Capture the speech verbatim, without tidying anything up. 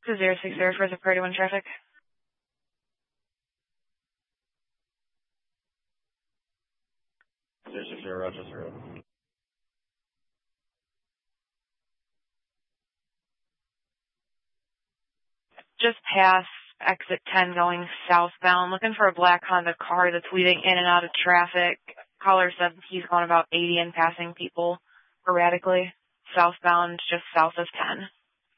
is zero six zero for the Priority one traffic. zero six zero, Rochester. Just past exit ten going southbound, looking for a black Honda car that's weaving in and out of traffic. Caller said he's going about eighty and passing people erratically. Southbound, just south of ten.